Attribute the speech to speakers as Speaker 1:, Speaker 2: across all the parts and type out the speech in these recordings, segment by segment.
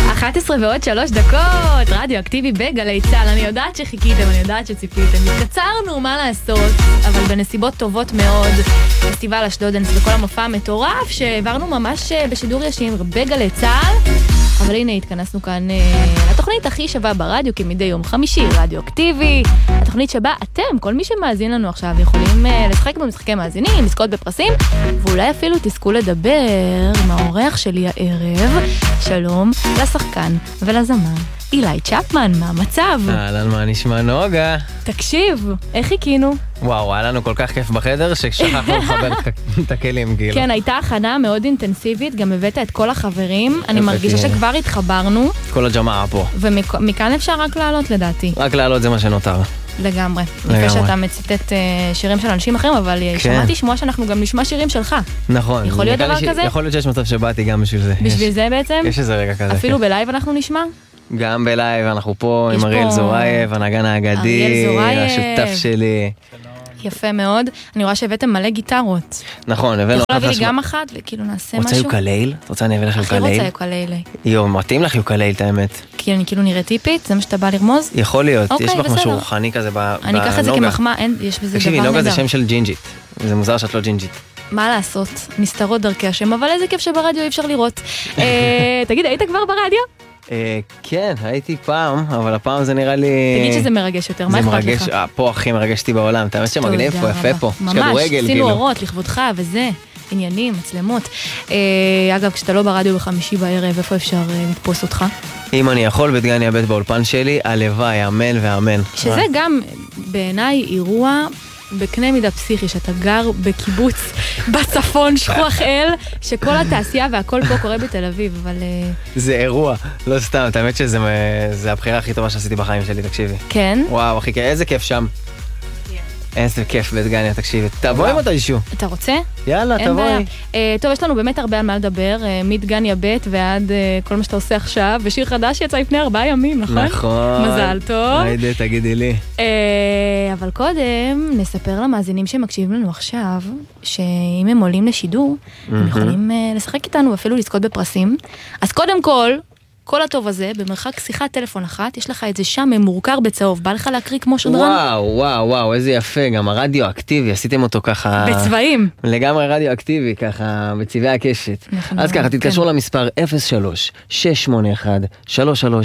Speaker 1: 11:03, רדיו אקטיבי בגלי צהל. אני יודעת שחיכיתם, אני יודעת שציפיתם. התקצרנו, מה לעשות, אבל בנסיבות טובות מאוד. פסטיבל אשדודנס וכל המופע המטורף שהעברנו ממש בשידור ישיר בגלי צהל. אבל הנה התכנסנו כאן לתוכנית הכי שווה ברדיו, כמדי יום חמישי, רדיו אקטיבי. התוכנית שבה אתם, כל מי שמאזין לנו עכשיו, יכולים לשחק במשחקי מאזינים, לזכות בפרסים, ואולי אפילו תזכו לדבר עם האורח שלי הערב. שלום לשחקן ולזמן אילי צ'פמן, מה המצב?
Speaker 2: אהלן, מה נשמע נוגה?
Speaker 1: תקשיב, איך חיכינו?
Speaker 2: וואו, היה לנו כל כך כיף בחדר ששכחנו לחבר את הכלים, גיל.
Speaker 1: כן, הייתה הכנה מאוד אינטנסיבית, גם הבאת את כל החברים, אני מרגישה שכבר התחברנו.
Speaker 2: כל הג'מעה פה.
Speaker 1: ומכאן אפשר רק לעלות לדעתי.
Speaker 2: רק לעלות זה מה שנותר.
Speaker 1: לגמרי. לפני שאתה מצטט שירים של אנשים אחרים, אבל שמעתי שמוע שאנחנו גם נשמע שירים שלך.
Speaker 2: נכון.
Speaker 1: יכול להיות דבר כזה?
Speaker 2: יכול להיות שיש מצב שבאתי גם בשביל זה.
Speaker 1: בשביל זה בעצם?
Speaker 2: יש איזה רגע כזה.
Speaker 1: אפילו בלייב אנחנו נשמע?
Speaker 2: גם בלייב, אנחנו פה עם אריאל זורייב, הנגן האגדי, השותף שלי.
Speaker 1: יפה מאוד. אני רואה שהבאתם מלא גיטרות.
Speaker 2: נכון, הבאנו...
Speaker 1: אתה יכול להביא לי גם אחת וכאילו נעשה משהו?
Speaker 2: רוצה יוקלייל? את רוצה אני אביא לך יוקלייל?
Speaker 1: הכי רוצה יוקלייל.
Speaker 2: יו, מתאים לך יוקלייל, את האמת.
Speaker 1: כי אני כאילו נראית טיפית? זה מה שאתה בא לרמוז?
Speaker 2: יכול להיות, יש לך משהו רוחני כזה בנוגה.
Speaker 1: אני אקח את זה כמחמאה, יש בזה דבר נהדר.
Speaker 2: תקשיבי, נוגה זה שם של ג'ינג'ית. זה מוזר שאת לא ג'ינג'ית.
Speaker 1: מה לעשות? נסתרות דרכי השם, אבל איזה כיף שברדיו אי אפשר לראות. תגיד, היית כבר ברדיו?
Speaker 2: כן, הייתי פעם, אבל הפעם זה נראה לי...
Speaker 1: תגיד שזה מרגש יותר, מה אכפת לך?
Speaker 2: פה הכי מרגשתי בעולם, אתה באמת שמגניב פה, יפה פה, יש כדורגל,
Speaker 1: עשינו אורות לכבודך וזה, עניינים, מצלמות. אגב, כשאתה לא ברדיו בחמישי בערב, איפה אפשר לתפוס אותך?
Speaker 2: אם אני יכול, בדגני הבית באולפן שלי, הלוואי, אמן ואמן.
Speaker 1: שזה גם בעיניי אירוע... בקנה מידה פסיכי, שאתה גר בקיבוץ בצפון, שכוח אל, שכל התעשייה והכל פה קורה בתל אביב, אבל...
Speaker 2: זה אירוע, לא סתם, את האמת שזה הבחירה הכי טובה שעשיתי בחיים שלי, תקשיבי.
Speaker 1: כן?
Speaker 2: וואו, אחי, איזה כיף שם. איזה כיף בדגניה, תקשיבי. תבואי מתישהו.
Speaker 1: אתה רוצה?
Speaker 2: יאללה, תבואי.
Speaker 1: טוב, יש לנו באמת הרבה על מה לדבר, מדגניה ב' ועד כל מה שאתה עושה עכשיו, ושיר חדש יצא לפני 4 ימים, נכון?
Speaker 2: נכון.
Speaker 1: מזל טוב.
Speaker 2: היידה, תגידי לי.
Speaker 1: אבל קודם נספר למאזינים שמקשיבים לנו עכשיו, שאם הם עולים לשידור, הם יכולים לשחק איתנו ואפילו לזכות בפרסים. אז קודם כל הטוב הזה, במרחק שיחת טלפון אחת, יש לך את זה שם ממורקר בצהוב. בא לך להקריא כמו שדרן?
Speaker 2: וואו, איזה יפה. גם הרדיו אקטיבי, עשיתם אותו ככה...
Speaker 1: בצבעים.
Speaker 2: לגמרי רדיו אקטיבי, ככה, בצבעי הקשת. אז ככה, תתקשרו למספר 03-681-3344.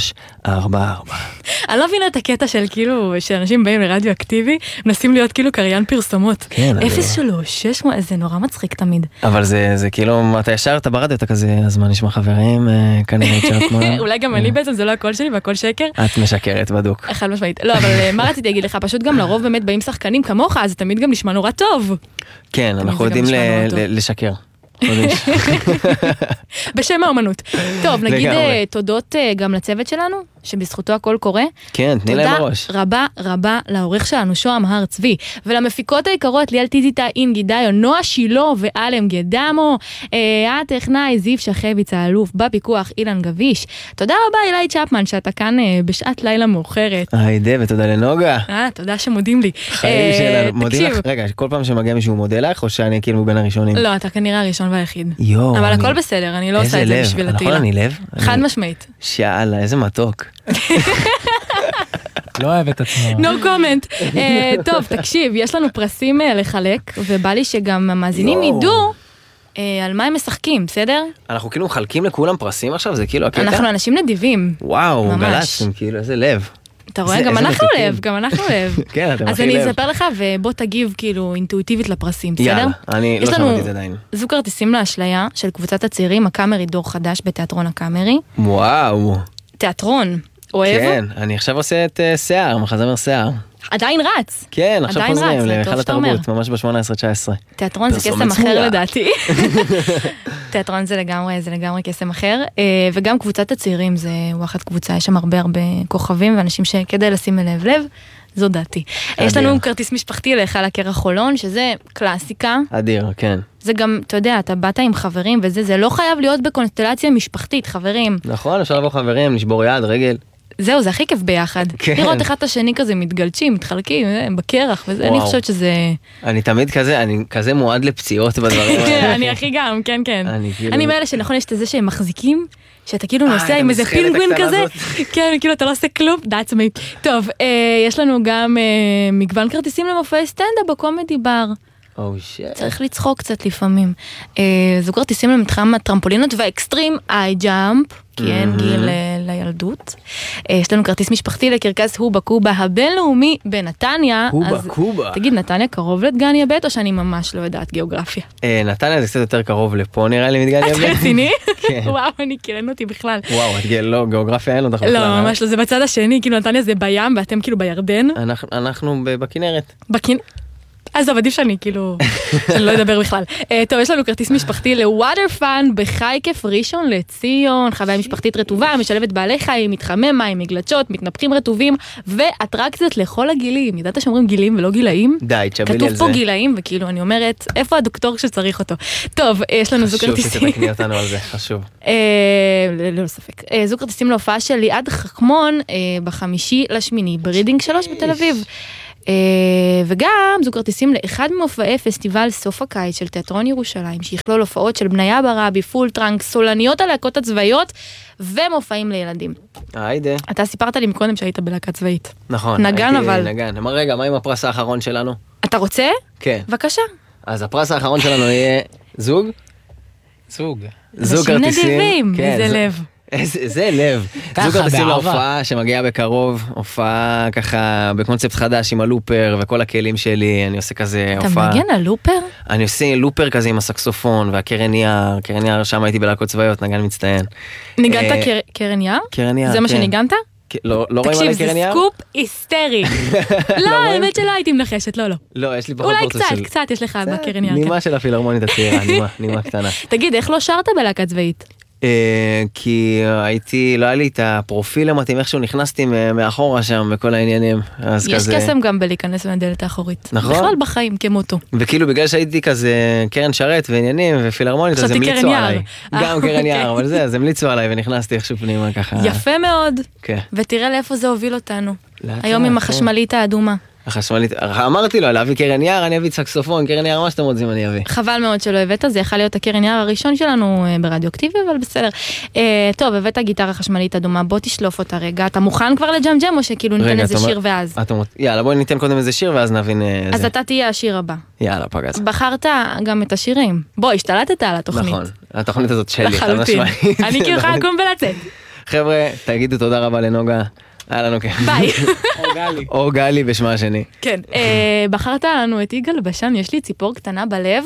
Speaker 1: אני לא מבינה את הקטע של כאילו, שאנשים באים לרדיו אקטיבי, מנסים להיות כאילו קריין פרסומות.
Speaker 2: כן.
Speaker 1: 03-681, זה נורא מצחיק תמיד.
Speaker 2: אבל זה כאילו, אתה ישר, אתה ברדיו, אתה כזה, אז מה נשמע חברים, כנראה צ'אפמן.
Speaker 1: אולי גם אני בעצם, זה לא הכל שלי והכל שקר.
Speaker 2: את משקרת בדוק.
Speaker 1: חד משמעית. לא, אבל מה רציתי להגיד לך? פשוט גם לרוב באמת באים שחקנים כמוך, אז זה תמיד גם נשמע נורא טוב.
Speaker 2: כן, אנחנו יודעים לשקר.
Speaker 1: בשם האומנות. טוב, נגיד תודות גם לצוות שלנו, שבזכותו הכל קורה.
Speaker 2: כן, תני להם בראש.
Speaker 1: תודה רבה לעורך שלנו, שוהם הר צבי, ולמפיקות היקרות, ליאל טיזיטה, אינגי דיו, נועה שילו ואלם גדמו, הטכנאי זיו שחביץ האלוף, בפיקוח אילן גביש. תודה רבה אילי צ'פמן, שאתה כאן בשעת לילה מאוחרת.
Speaker 2: היידה, ותודה לנוגה.
Speaker 1: תודה שמודים לי.
Speaker 2: חיים שלנו, מודים לך, רגע, כל פעם שמגיע מישהו מודה לך, או שאני כאילו בין הראשונים?
Speaker 1: לא, אתה כנראה הראשון והיחיד.
Speaker 2: אבל
Speaker 1: הכל בסדר, אני לא עושה את זה בשביל התהילה.
Speaker 2: נכון, אני לב?
Speaker 1: חד משמעית.
Speaker 2: שאלה, איזה מתוק.
Speaker 3: לא אוהב את עצמו.
Speaker 1: No comment. טוב, תקשיב, יש לנו פרסים לחלק, ובא לי שגם המאזינים ידעו על מה הם משחקים, בסדר?
Speaker 2: אנחנו כאילו מחלקים לכולם פרסים עכשיו, זה כאילו הקטע?
Speaker 1: אנחנו אנשים נדיבים.
Speaker 2: וואו, גלצתם, כאילו, איזה לב.
Speaker 1: אתה רואה? גם אנחנו לב, גם אנחנו לב.
Speaker 2: כן, אתם הכי
Speaker 1: לב. אז אני
Speaker 2: לב.
Speaker 1: אספר לך, ובוא תגיב כאילו אינטואיטיבית לפרסים, בסדר?
Speaker 2: יאללה, אני לא שמעתי את זה עדיין.
Speaker 1: זוג כרטיסים לאשליה של קבוצת הצעירים, הקאמרי דור חדש בתיאטרון הקאמרי.
Speaker 2: וואו.
Speaker 1: תיאטרון, אוהב?
Speaker 2: כן, אני עכשיו עושה את שיער, מחזמר שיער.
Speaker 1: עדיין רץ.
Speaker 2: כן, עכשיו חוזרים להיכל התרבות, ממש ב-18-19.
Speaker 1: תיאטרון זה קסם אחר לדעתי. תיאטרון זה לגמרי קסם אחר, וגם קבוצת הצעירים זה וואחד קבוצה, יש שם הרבה כוכבים ואנשים שכדאי לשים לב, זו דעתי. יש לנו כרטיס משפחתי להיכל הקרח חולון, שזה קלאסיקה.
Speaker 2: אדיר, כן.
Speaker 1: זה גם, אתה יודע, אתה באת עם חברים וזה לא חייב להיות בקונסטלציה משפחתית, חברים.
Speaker 2: נכון, אפשר לבוא חברים, לשבור יד, רגל.
Speaker 1: זהו, זה הכי כיף ביחד. לראות אחד את השני כזה מתגלצ'ים, מתחלקים, בקרח, וזה, אני חושבת שזה...
Speaker 2: אני תמיד כזה, אני כזה מועד לפציעות בדברים האלה.
Speaker 1: אני הכי גם, כן, כן. אני מאלה שנכון, יש את זה שהם מחזיקים, שאתה כאילו נוסע עם איזה פינגווין כזה, כן, כאילו אתה לא עושה כלום, that's me. טוב, יש לנו גם מגוון כרטיסים למופעי סטנדאפ בקומדי בר. צריך לצחוק קצת לפעמים. זו כרטיסים למתחם הטרמפולינות והאקסטרים איי ג'אמפ, כי אין גיל לילדות. יש לנו כרטיס משפחתי לקרקס הובה קובה הבינלאומי בנתניה.
Speaker 2: הובה קובה.
Speaker 1: תגיד, נתניה קרוב לדגניה ב' או שאני ממש לא יודעת גיאוגרפיה?
Speaker 2: נתניה זה קצת יותר קרוב לפה נראה לי מדגניה ב'.
Speaker 1: את רציני? וואו, אני קילן אותי בכלל.
Speaker 2: וואו, לא, גיאוגרפיה אין לו דרך בכלל.
Speaker 1: לא, ממש לא, זה בצד השני, כאילו נתניה זה בים ואתם כאילו בירדן.
Speaker 2: אנחנו בכנרת.
Speaker 1: אז עדיף שאני כאילו, שאני לא אדבר בכלל. טוב, יש לנו כרטיס משפחתי לווטר פאן בחייקף ראשון לציון, חוויה משפחתית רטובה, משלבת בעלי חיים, מתחמי מים, מגלשות, מתנפחים רטובים, ואטרקציות לכל הגילים. ידעת שאומרים גילים ולא גילאים?
Speaker 2: די, תשבי לי על זה.
Speaker 1: כתוב פה גילאים, וכאילו אני אומרת, איפה הדוקטור שצריך אותו? טוב, יש לנו זוג כרטיסים.
Speaker 2: חשוב שתתקני אותנו על זה, חשוב.
Speaker 1: לא ספק. זוג כרטיסים להופעה של ליעד חכמון, ב5/8, ברידינג 3 בתל אביב. וגם זו כרטיסים לאחד ממופעי פסטיבל סוף הקיץ של תיאטרון ירושלים, שיכלול הופעות של בניה ברבי, פול טראנק, סולניות הלהקות הצבאיות ומופעים לילדים.
Speaker 2: היידה.
Speaker 1: אתה סיפרת לי מקודם שהיית בלהקה צבאית.
Speaker 2: נכון.
Speaker 1: נגן אבל.
Speaker 2: נגן. אמר רגע, מה עם הפרס האחרון שלנו?
Speaker 1: אתה רוצה?
Speaker 2: כן.
Speaker 1: בבקשה.
Speaker 2: אז הפרס האחרון שלנו יהיה זוג?
Speaker 3: זוג.
Speaker 2: זוג כרטיסים.
Speaker 1: נדיבים, איזה לב.
Speaker 2: זה לב. זוג כרטיסים להופעה שמגיעה בקרוב, הופעה ככה בקונספט חדש עם הלופר וכל הכלים שלי, אני עושה כזה הופעה.
Speaker 1: אתה מנגן על לופר?
Speaker 2: אני עושה לופר כזה עם הסקסופון והקרן יער, קרן יער שם הייתי בלהקות צבאיות, נגן מצטיין.
Speaker 1: ניגנת קרן יער?
Speaker 2: קרן יער,
Speaker 1: זה מה שניגנת?
Speaker 2: לא רואים עלי קרן יער?
Speaker 1: תקשיב, זה סקופ היסטרי. לא, האמת שלא הייתי מנחשת, לא.
Speaker 2: לא, יש לי פחות פורצות של...
Speaker 1: אולי קצת יש לך בקרן יער.
Speaker 2: נימה של הפילהרמונית הצעירה, נימה קטנה.
Speaker 1: תגיד, איך לא שרת בלהקה צבאית?
Speaker 2: כי לא היה לי את הפרופיל המתאים, איכשהו נכנסתי מאחורה שם בכל העניינים.
Speaker 1: יש קסם גם בלהיכנס מהדלת האחורית.
Speaker 2: נכון.
Speaker 1: בכלל בחיים כמוטו.
Speaker 2: וכאילו בגלל שהייתי כזה קרן שרת ועניינים ופילהרמונית, אז המליצו עליי. גם קרן יער, אבל זה, אז המליצו עליי ונכנסתי איכשהו פנימה ככה.
Speaker 1: יפה מאוד.
Speaker 2: כן.
Speaker 1: ותראה לאיפה זה הוביל אותנו. היום עם החשמלית האדומה.
Speaker 2: החשמלית, אמרתי לו, להביא קרן יער, אני אביא סקסופון, קרן יער, מה שאתם רוצים אני אביא.
Speaker 1: חבל מאוד שלא הבאת, זה יכול להיות הקרן יער הראשון שלנו ברדיו-אקטיבי, אבל בסדר. טוב, הבאת גיטרה חשמלית אדומה, בוא תשלוף אותה רגע. אתה מוכן כבר לג'ם-ג'ם או שכאילו ניתן איזה שיר ואז?
Speaker 2: יאללה, בואי ניתן קודם איזה שיר ואז נבין איזה.
Speaker 1: אז אתה תהיה השיר הבא.
Speaker 2: יאללה, פגז.
Speaker 1: בחרת גם את השירים. בוא, השתלטת על התוכנית.
Speaker 2: נכון, התוכנית הזאת שלי.
Speaker 1: לחלוטין. אני כאילו יכולה לקום ולצאת.
Speaker 2: חבר'ה, תגידו תודה רבה לנוגה. היה לנו כן.
Speaker 1: ביי.
Speaker 2: או גלי בשמה השני.
Speaker 1: כן. בחרת לנו את יגאל בשן, יש לי ציפור קטנה בלב.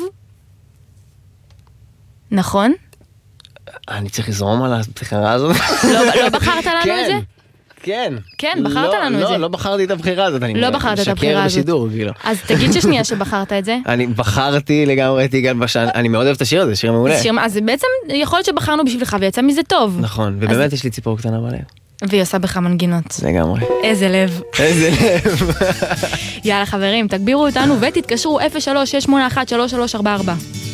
Speaker 1: נכון?
Speaker 2: אני צריך לזרום על הבחירה הזאת.
Speaker 1: לא בחרת לנו את זה?
Speaker 2: כן.
Speaker 1: כן, בחרת לנו את זה.
Speaker 2: לא בחרתי את הבחירה הזאת.
Speaker 1: לא בחרת את הבחירה הזאת.
Speaker 2: בשידור, כאילו.
Speaker 1: אז תגיד ששנייה שבחרת את זה.
Speaker 2: אני בחרתי לגמרי את יגאל בשן. אני מאוד אוהב את השיר הזה, שיר מעולה.
Speaker 1: אז בעצם יכול להיות שבחרנו בשבילך ויצא מזה טוב.
Speaker 2: נכון, ובאמת יש לי ציפור קטנה בלב.
Speaker 1: והיא עושה בך מנגינות.
Speaker 2: לגמרי.
Speaker 1: איזה לב.
Speaker 2: איזה לב.
Speaker 1: יאללה חברים, תגבירו אותנו ותתקשרו 03-681-3344.